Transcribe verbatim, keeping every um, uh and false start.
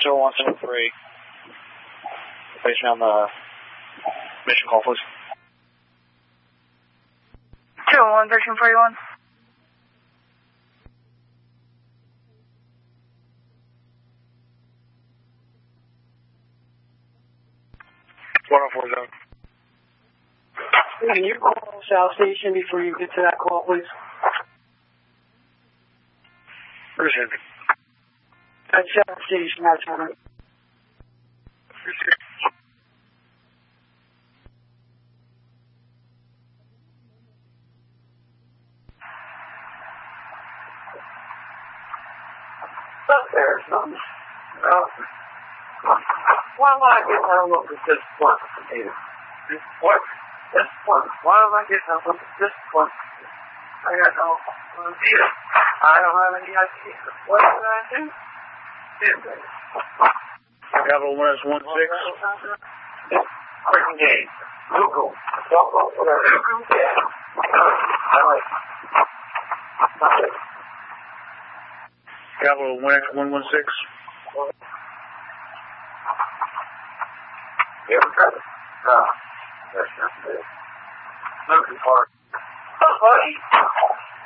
zero one seven three. Place me on the mission call, please. two oh one, thirteen forty-one. one oh four zone. Can you call South Station before you get to that call, please? Where's it? At South Station, that's right. Up there, something. Uh, why am I getting hung up with this one? This what? This one. Why am I getting hung up with this one? I got no idea. I don't have any idea. What did I do? Capital one S one six. Freaking game. Google. Don't go for that. Google. Yeah. I like it. Capital one X one one six. You ever tried it? No. That's not good. Looking for it. Oh, buddy.